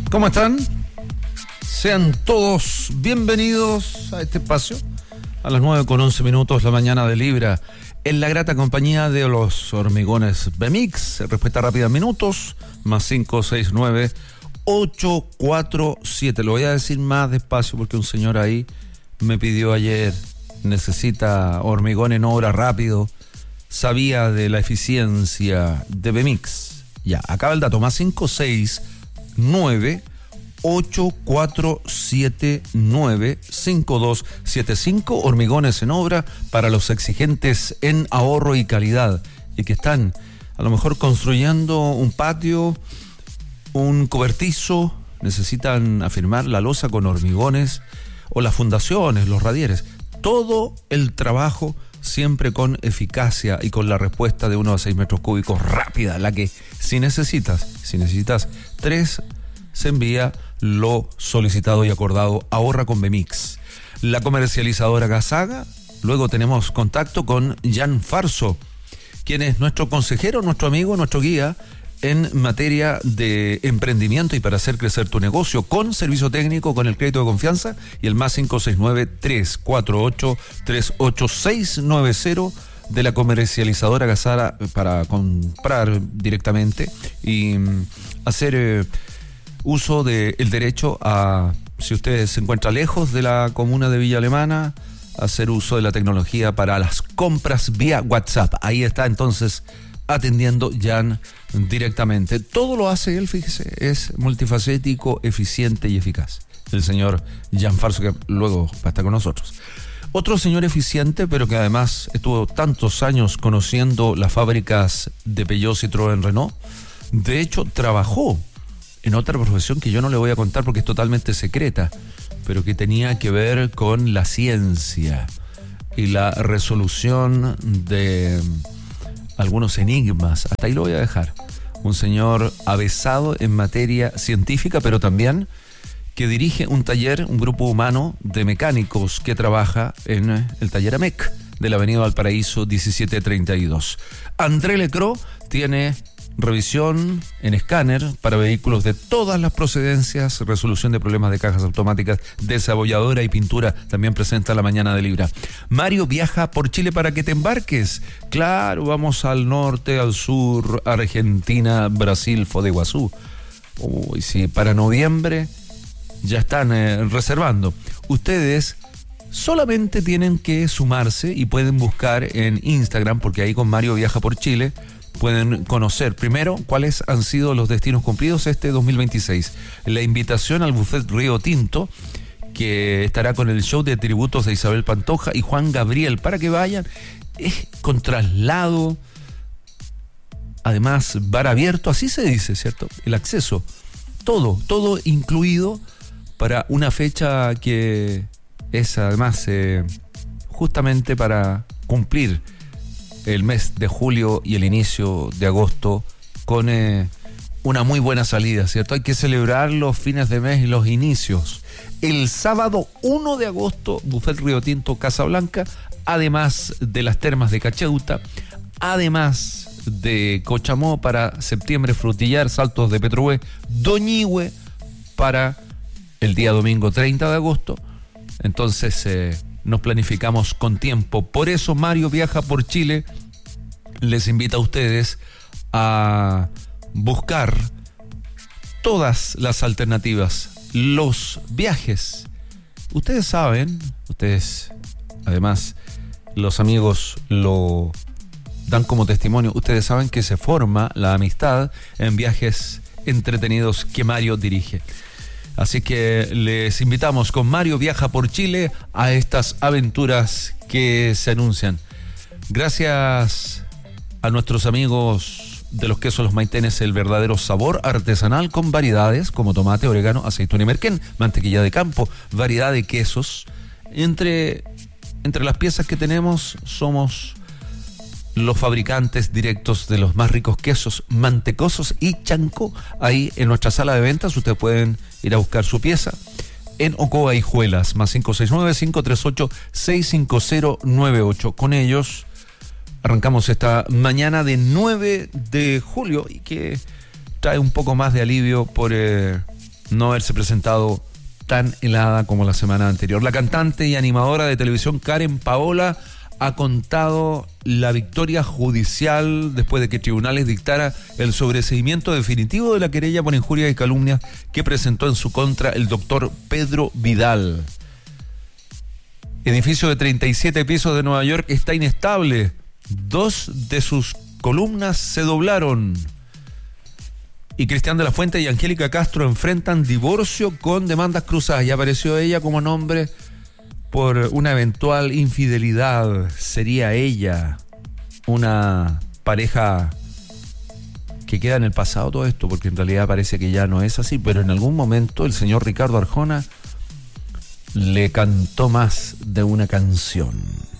¿Cómo están? Sean todos bienvenidos a este espacio a las 9:11 la mañana de Libra, en la grata compañía de los hormigones Bemix. Respuesta rápida en minutos, más 569-847. Lo voy a decir más despacio porque un señor ahí me pidió ayer, necesita hormigón en obra rápido, sabía de la eficiencia de Bemix. Ya, acaba el dato, más 569-847-95275, hormigones en obra para los exigentes en ahorro y calidad y que están a lo mejor construyendo un patio, un cobertizo, necesitan afirmar la losa con hormigones o las fundaciones, los radieres, todo el trabajo siempre con eficacia y con la respuesta de 1 a 6 metros cúbicos rápida, la que si necesitas 3, se envía lo solicitado y acordado. Ahorra con Bemix. La comercializadora Gasaga. Luego tenemos contacto con Jan Farso, quien es nuestro consejero, nuestro amigo, nuestro guía en materia de emprendimiento y para hacer crecer tu negocio con servicio técnico, con el crédito de confianza y el más 569-348-38690 de la comercializadora Gasaga para comprar directamente y hacer uso del derecho a, si usted se encuentra lejos de la comuna de Villa Alemana, hacer uso de la tecnología para las compras vía WhatsApp. Ahí está entonces atendiendo Jan directamente. Todo lo hace él, fíjese, es multifacético, eficiente y eficaz. El señor Jan Farso, que luego va a estar con nosotros. Otro señor eficiente, pero que además estuvo tantos años conociendo las fábricas de Peugeot, Citroën, Renault. De hecho, trabajó en otra profesión que yo no le voy a contar porque es totalmente secreta, pero que tenía que ver con la ciencia y la resolución de algunos enigmas. Hasta ahí lo voy a dejar. Un señor avesado en materia científica, pero también que dirige un taller, un grupo humano de mecánicos que trabaja en el taller AMEC de la Avenida Valparaíso 1732. André Lecro tiene revisión en escáner para vehículos de todas las procedencias, resolución de problemas de cajas automáticas, desabolladora y pintura. También presenta la mañana de Libra. Mario viaja por Chile para que te embarques. Claro, vamos al norte, al sur, Argentina, Brasil, Foz de Iguazú. Uy, sí, para noviembre ya están reservando. Ustedes solamente tienen que sumarse y pueden buscar en Instagram, porque ahí con Mario viaja por Chile pueden conocer primero cuáles han sido los destinos cumplidos este 2026. La invitación al buffet Río Tinto, que estará con el show de tributos de Isabel Pantoja y Juan Gabriel, para que vayan. Es con traslado, además bar abierto, así se dice, ¿cierto? El acceso, todo incluido para una fecha que es además justamente para cumplir el mes de julio y el inicio de agosto con una muy buena salida, ¿cierto? Hay que celebrar los fines de mes y los inicios. El sábado 1 de agosto, Buffet Río Tinto Casablanca, además de las termas de Cacheuta, además de Cochamó para septiembre, Frutillar, Saltos de Petrohue, Doñihue para el día domingo 30 de agosto. Entonces nos planificamos con tiempo. Por eso Mario viaja por Chile. Les invita a ustedes a buscar todas las alternativas, los viajes. Ustedes saben, además, los amigos lo dan como testimonio, ustedes saben que se forma la amistad en viajes entretenidos que Mario dirige. Así que les invitamos con Mario viaja por Chile a estas aventuras que se anuncian. Gracias a nuestros amigos de los quesos Los Maitenes, el verdadero sabor artesanal con variedades como tomate, orégano, aceituna y merquén, mantequilla de campo, variedad de quesos. Entre las piezas que tenemos somos los fabricantes directos de los más ricos quesos mantecosos y chancó. Ahí en nuestra sala de ventas ustedes pueden ir a buscar su pieza en Ocoa y Juelas, más 569-538-65098. Con ellos arrancamos esta mañana de 9 de julio y que trae un poco más de alivio por no haberse presentado tan helada como la semana anterior. La cantante y animadora de televisión Karen Paola ha contado la victoria judicial después de que tribunales dictara el sobreseimiento definitivo de la querella por injurias y calumnias que presentó en su contra el doctor Pedro Vidal. Edificio de 37 pisos de Nueva York está inestable. 2 de sus columnas se doblaron. Y Cristian de la Fuente y Angélica Castro enfrentan divorcio con demandas cruzadas. Ya apareció ella como nombre por una eventual infidelidad. ¿Sería ella una pareja que queda en el pasado todo esto? Porque en realidad parece que ya no es así, pero en algún momento el señor Ricardo Arjona le cantó más de una canción.